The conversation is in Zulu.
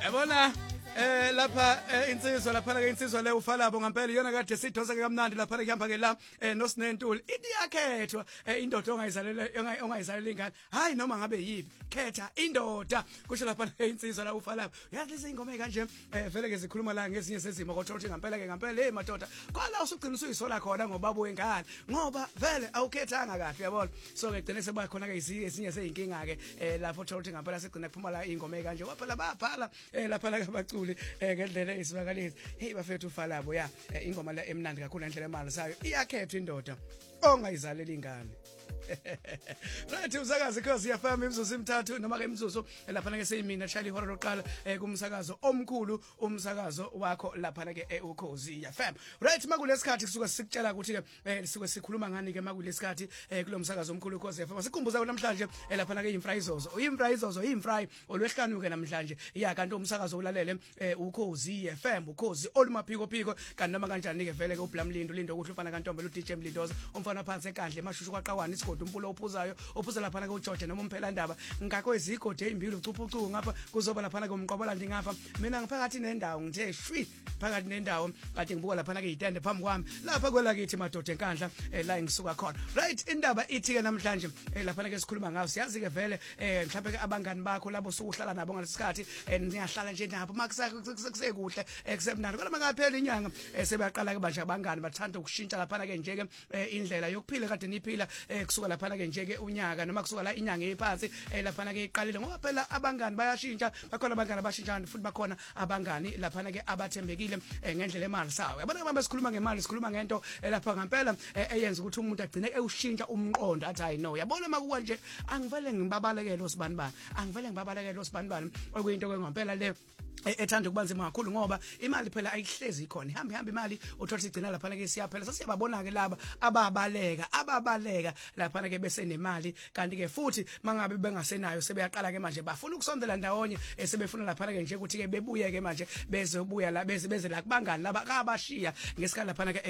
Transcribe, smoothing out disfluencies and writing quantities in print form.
Yabona lapha insizwa lapha ke insizwa le ufalabo ngempela iyona kade sidosa ke kamnandi lapha ke kuhamba ke la noSinentuli iyakhethwa indoda ongayizalela ingane hayi noma ngabe yipi khetha indoda kusho lapha insizwa la ufalabo uyazi lezi ingoma ekanje vele ke zikhuluma la ngezinye sezimo kodwa uthi ngempela hey madoda kwala usugcina usuyisola khona ngoba wengane ngoba vele awukhethanga kahle uyabona so ke gcine seba khona ke ezinye seyinkinga ke lapho uthi ngempela sigcina kuphuma la ingoma ekanje waphela babhala lapha la abaculi ngendlela esibakalezi hey bafethu ufalabo ya ingoma la emnandi kakhulu ngendlela emali sayo iyakhethwa indoda ongayizalela ingane right umsakazo because iyafama imizuzu emithathu noma ke imizuzu lapha ke seyimina Charlie ihora loqala kumsakazo omkhulu umsakazo wakho lapha ke ukhozi iyafama right makulesikhathi kusuka sikutshela ukuthi ke sisuke sikhuluma ngani ke makulesikhathi kulomsakazo omkhulu ukhozi iyafama sikhumbuza namhlanje lapha ke imfrayizozo imfry olwehlanu ke namhlanje iya kanti umsakazo ulalele ukhozi FM ukhozi olumaphiko phiko kanti noma kanjani ke vele ke uBlamlindo lindo ukuthi ufana kantombela uDJ Mlindoza umfana phansi ekandle emashushu kwaqawana isigodi umpulo ophuzayo ophuza lapha ke uJoje noma umphela ndaba ngakho izigodi ezimbili ucuphucuku ngapha kuzoba lapha ke umqobala ndingapha mina ngiphakathi nendawo ngithe shwi phakathi nendawo kade ngibuka lapha ke izitende phambi kwami lapha kwelakithi madoda enkandla la ngisuka khona right indaba ithi ke namhlanje lapha ke sikhuluma ngayo siyazi ke vele mhlawumbe ke abangani bakho labo sukuhlala nabo ngalesikhathi niyahlala nje nabo makusekuhle kusemnandi kodwa mangaphela inyanga sebeyaqala ke manje abangani bathanda ukushintsha lapha ke nje ke indlela yokuphila kade niphila kusuka lapha ke nje ke unyaka noma kusuka la inyanga ephansi lapha ke iqalile ngoba phela abangani bayashintsha bakhona abangani abashintshana futhi bakhona abangani lapha ke abathembekile ngendlela emali sawo yabona mama sikhuluma ngemali sikhuluma ngento lapha ngempela eyenza ukuthi umuntu agcine ewushintsha umqondo athi hayi no yabona makuwa nje angivele ngibabalekele osibanibani okuyinto ke ngempela le ethanda ukubanzima kakhulu ngoba imali phela ayihlezi ikhona ihamba imali uthola sigcina lapha ke siyaphela sasiyababona ke laba ababaleka lapha ke bese nemali kanti ke futhi mangabe bengasenayo sebeyaqala ke manje bafuna ukusondela ndawonye sebefuna lapha ke nje ukuthi ke bebuye ke manje bezobuya la beze la kubangani laba kabashiya ngesikhala lapha ke